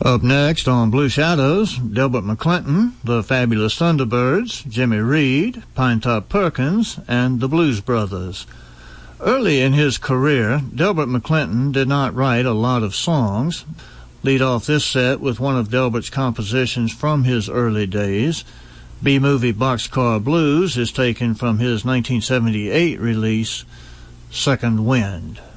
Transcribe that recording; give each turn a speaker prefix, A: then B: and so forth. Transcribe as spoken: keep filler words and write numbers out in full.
A: Up next on Blue Shadows, Delbert McClinton, the Fabulous Thunderbirds, Jimmy Reed, Pinetop Perkins, and the Blues Brothers. Early in his career, Delbert McClinton did not write a lot of songs. Lead off this set with one of Delbert's compositions from his early days. B-movie Boxcar Blues is taken from his nineteen seventy-eight release, Second Wind.